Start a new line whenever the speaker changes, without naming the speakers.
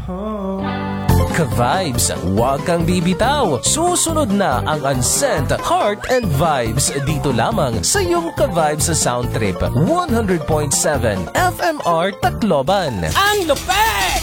Ka-Vibes, huwag kang bibitaw. Susunod na ang Unsent Heart and Vibes dito lamang sa iyong Ka-Vibes sa Sound Trip 100.7 FMR Tacloban.
Ang lupet!